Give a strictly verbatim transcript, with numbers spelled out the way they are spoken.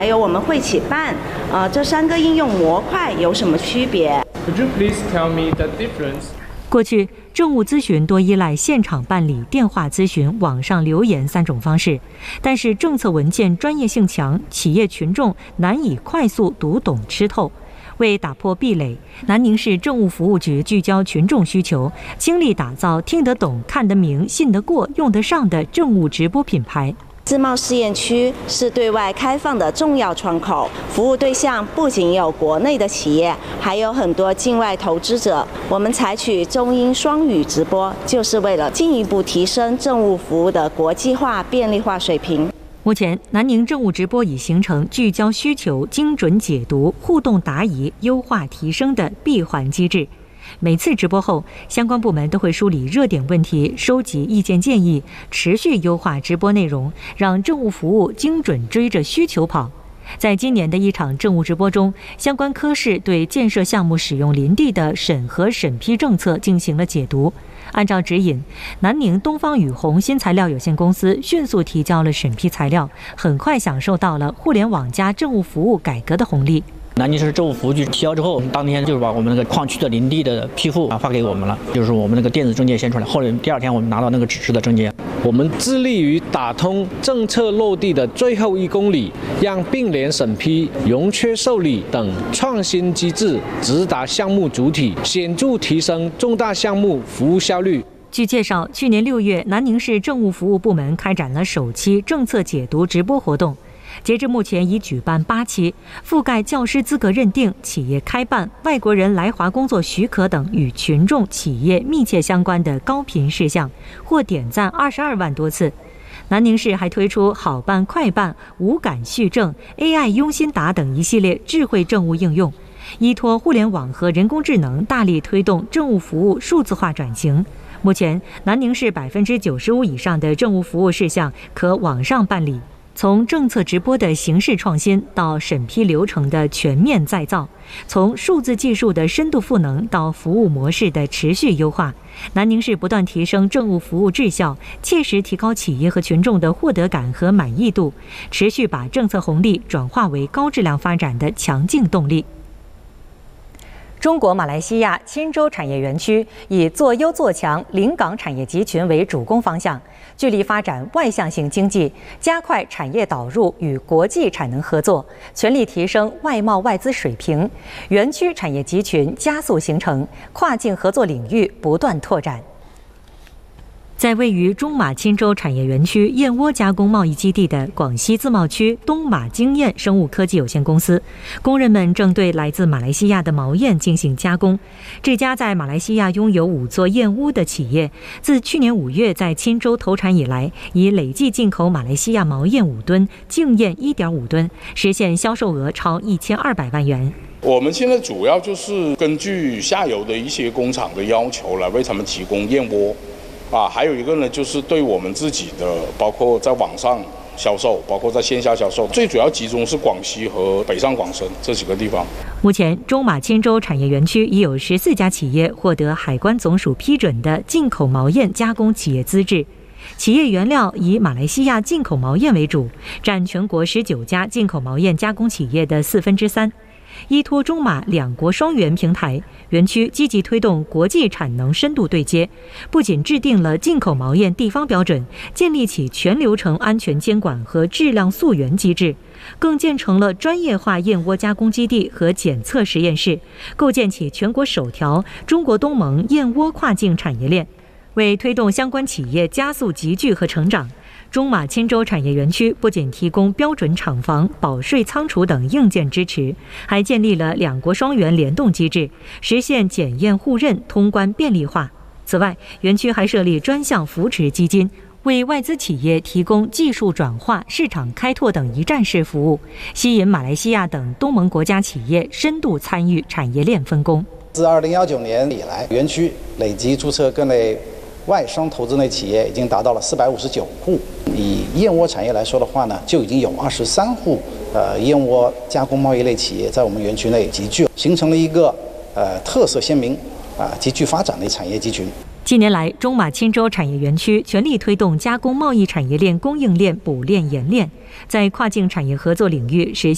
还有我们会企办，呃，这三个应用模块有什么区别 ？Could you please tell me the difference？ 过去，政务咨询多依赖现场办理、电话咨询、网上留言三种方式，但是政策文件专业性强，企业群众难以快速读懂吃透。为打破壁垒，南宁市政务服务局聚焦群众需求，倾力打造听得懂、看得明、信得过、用得上的政务直播品牌。 自贸试验区是对外开放的重要窗口，服务对象不仅有国内的企业，还有很多境外投资者。我们采取中英双语直播，就是为了进一步提升政务服务的国际化、便利化水平。 目前，南宁政务直播已形成聚焦需求、精准解读、互动答疑、优化提升的闭环机制。每次直播后，相关部门都会梳理热点问题，收集意见建议，持续优化直播内容，让政务服务精准追着需求跑。在今年的一场政务直播中，相关科室对建设项目使用林地的审核审批政策进行了解读。按照指引，南宁东方雨虹新材料有限公司迅速提交了审批材料，很快享受到了互联网加政务服务改革的红利。 南宁市政务服务局提交之后，当天就是把我们那个矿区的林地的批复啊发给我们了，就是我们那个电子证件先出来，后来第二天我们拿到那个纸质的证件。 我们致力于打通政策落地的最后一公里，让并联审批、融缺受理等创新机制直达项目主体，显著提升重大项目服务效率。 据介绍，去年六月，南宁市政务服务部门开展了首期政策解读直播活动。截至目前，已举办八期，覆盖教师资格认定、企业开办、外国人来华工作许可等与群众、企业密切相关的高频事项，获点赞二十二万多次。南宁市还推出好办、快办、无感续证、A I 拥心答等一系列智慧政务应用，依托互联网和人工智能，大力推动政务服务数字化转型。目前，南宁市百分之九十五以上的政务服务事项可网上办理。从政策直播的形式创新到审批流程的全面再造，从数字技术的深度赋能到服务模式的持续优化，南宁市不断提升政务服务质效，切实提高企业和群众的获得感和满意度，持续把政策红利转化为高质量发展的强劲动力。中国马来西亚钦州产业园区以做优做强临港产业集群为主攻方向，致力发展外向性经济，加快产业导入与国际产能合作，全力提升外贸外资水平，园区产业集群加速形成，跨境合作领域不断拓展。在位于中马钦州产业园区燕窝加工贸易基地的广西自贸区东马经验生物科技有限公司，工人们正对来自马来西亚的毛燕进行加工。这家在马来西亚拥有五座燕屋的企业，自去年五月在钦州投产以来，已累计进口马来西亚毛燕五吨、净燕一点五吨，实现销售额超一千二百万元。 我们现在主要就是根据下游的一些工厂的要求来为他们提供燕窝。啊，还有一个呢，就是对我们自己的，包括在网上销售，包括在线下销售，最主要集中是广西和北上广深这几个地方。 目前，中马钦州产业园区已有十四家企业获得海关总署批准的进口毛燕加工企业资质，企业原料以马来西亚进口毛燕为主，占全国十九家进口毛燕加工企业的四分之三。依托中马两国双园平台，园区积极推动国际产能深度对接，不仅制定了进口毛燕地方标准，建立起全流程安全监管和质量溯源机制，更建成了专业化燕窝加工基地和检测实验室，构建起全国首条中国东盟燕窝跨境产业链。为推动相关企业加速集聚和成长，中马钦州产业园区不仅提供标准厂房、保税仓储等硬件支持，还建立了两国双园联动机制，实现检验互认、通关便利化。此外，园区还设立专项扶持基金，为外资企业提供技术转化、市场开拓等一站式服务，吸引马来西亚等东盟国家企业深度参与产业链分工。 自二零一九年以来，园区累计注册各类外商投资类企业已经达到了四百五十九户，以燕窝产业来说的话呢，就已经有二十三户呃燕窝加工贸易类企业在我们园区内集聚，形成了一个呃特色鲜明啊、呃、极具发展的产业集群。 近年来，中马钦州产业园区全力推动加工贸易产业链供应链补链延链，在跨境产业合作领域实现